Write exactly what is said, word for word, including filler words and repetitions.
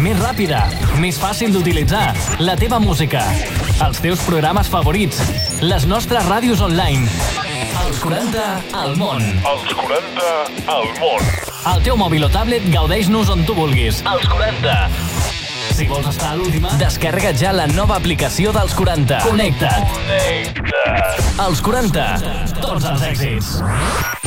més ràpida, més fàcil d'utilitzar, la teva música, els teus programes favorits, les nostres ràdios online. Els quaranta al món. Els quaranta al món. El teu mòbil o tablet gaudeix-nos on tu vulguis. Els quaranta. Si vols estar a l'última, descarrega't ja la nova aplicació dels quaranta. Connecta't. Connecta't. Els quaranta. Tots els èxits.